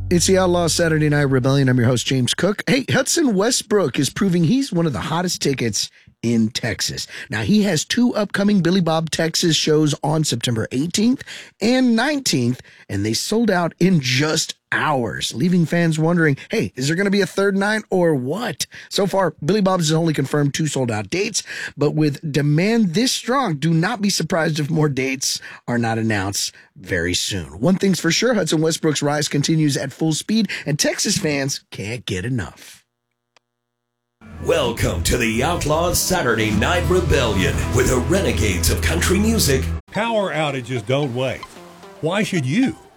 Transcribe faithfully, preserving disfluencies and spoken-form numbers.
It's the Outlaw Saturday Night Rebellion. I'm your host, James Cook. Hey, Hudson Westbrook is proving he's one of the hottest tickets in Texas. Now, he has two upcoming Billy Bob Texas shows on September eighteenth and nineteenth, and they sold out in just hours, leaving fans wondering, hey, is there going to be a third night or what? So far, Billy Bob's has only confirmed two sold-out dates, but with demand this strong, do not be surprised if more dates are not announced very soon. One thing's for sure, Hudson Westbrook's rise continues at full speed, and Texas fans can't get enough. Welcome to the Outlaws Saturday Night Rebellion with the renegades of country music. Power outages don't wait. Why should you?